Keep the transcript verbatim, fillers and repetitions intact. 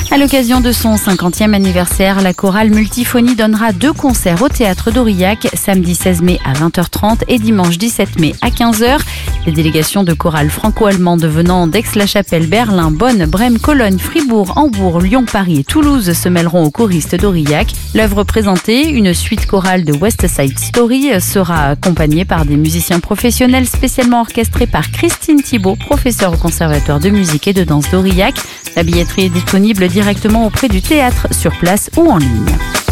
À l'occasion de son cinquantième anniversaire, la chorale Multiphonie donnera deux concerts au théâtre d'Aurillac, samedi seize mai à vingt heures trente et dimanche dix-sept mai à quinze heures. Les délégations de chorales franco-allemandes venant d'Aix-la-Chapelle, Berlin, Bonn, Brême, Cologne, Fribourg, Hambourg, Lyon, Paris et Toulouse se mêleront aux choristes d'Aurillac. L'œuvre présentée, une suite chorale de West Side Story, sera accompagnée par des musiciens professionnels spécialement orchestrés par Christine Thibault, professeure au Conservatoire de musique et de danse d'Aurillac. La billetterie est disponible directement auprès du théâtre, sur place ou en ligne.